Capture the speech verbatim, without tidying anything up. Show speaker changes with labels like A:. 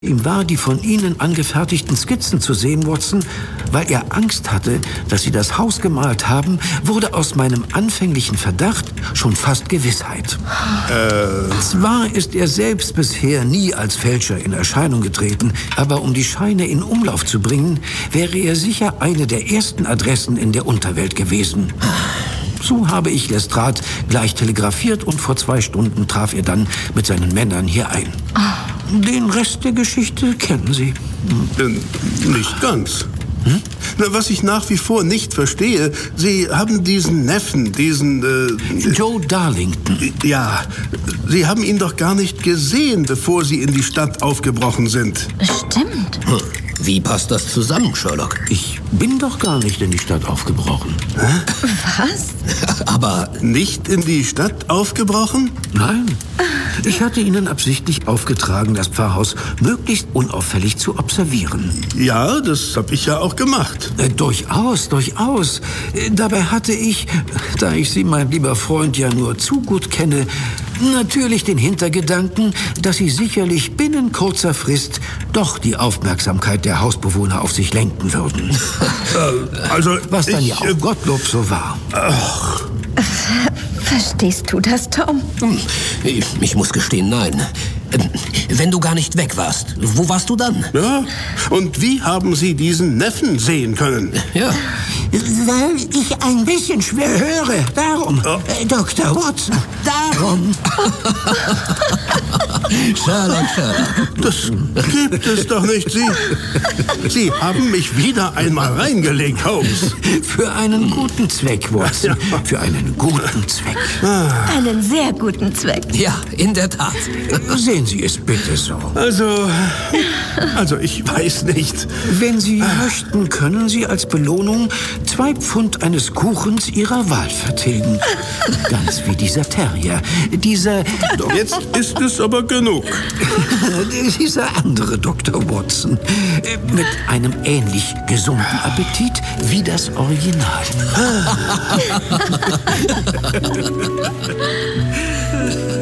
A: Ihm war, die von Ihnen angefertigten Skizzen zu sehen, Watson. Weil er Angst hatte, dass Sie das Haus gemalt haben, wurde aus meinem anfänglichen Verdacht schon fast Gewissheit. Äh. Zwar ist er selbst bisher nie als Fälscher in Erscheinung getreten, aber um die Scheine in Umlauf zu bringen, wäre er sicher eine der ersten Adressen in der Unterwelt gewesen. So habe ich Lestrade gleich telegrafiert und vor zwei Stunden traf er dann mit seinen Männern hier ein. Den Rest der Geschichte kennen Sie.
B: Äh, nicht ganz. Hm? Na, was ich nach wie vor nicht verstehe, Sie haben diesen Neffen, diesen... Äh,
A: Joe Darlington.
B: Ja, Sie haben ihn doch gar nicht gesehen, bevor Sie in die Stadt aufgebrochen sind.
C: Stimmt.
D: Hm. Wie passt das zusammen, Sherlock?
A: Ich bin doch gar nicht in die Stadt aufgebrochen.
C: Hä? Was?
B: Aber nicht in die Stadt aufgebrochen?
A: Nein. Ich hatte Ihnen absichtlich aufgetragen, das Pfarrhaus möglichst unauffällig zu observieren.
B: Ja, das habe ich ja auch gemacht.
A: Äh, durchaus, durchaus. Äh, dabei hatte ich, da ich Sie, mein lieber Freund, ja nur zu gut kenne, natürlich den Hintergedanken, dass Sie sicherlich binnen kurzer Frist doch die Aufmerksamkeit der Hausbewohner auf sich lenken würden.
B: äh, also,
A: Was dann
B: ich,
A: ja auch Gottlob so war.
B: Ach.
C: Verstehst du das, Tom?
D: Ich, ich muss gestehen, nein. Wenn du gar nicht weg warst, wo warst du dann?
B: Ja, und wie haben Sie diesen Neffen sehen können?
D: Ja.
A: Weil ich ein bisschen schwer höre. Darum, oh. äh, Doktor Watson, darum.
D: Sherlock, Sherlock.
B: Das gibt es doch nicht. Sie, Sie haben mich wieder einmal reingelegt, Holmes.
A: Für einen guten Zweck, Watson. Ja. Für einen guten Zweck.
C: Ah. Einen sehr guten Zweck.
D: Ja, in der Tat.
A: Sehen Sie es bitte so.
B: Also, also ich weiß nicht.
A: Wenn Sie möchten, können Sie als Belohnung zwei Pfund eines Kuchens Ihrer Wahl vertilgen. Ganz wie dieser Terrier. Dieser...
B: Jetzt ist es aber genug.
A: Dieser andere Doktor Watson. Mit einem ähnlich gesunden Appetit wie das Original.